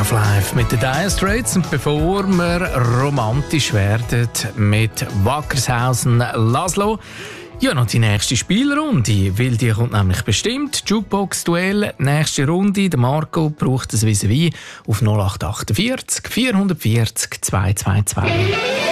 auf Live mit den Dire Straits. Und bevor wir romantisch werden mit Wackershausen Laszlo, ja, noch die nächste Spielrunde, weil die kommt nämlich bestimmt. Jukebox-Duell, nächste Runde. Der Marco braucht das Vis-à-vis auf 0848 440 222.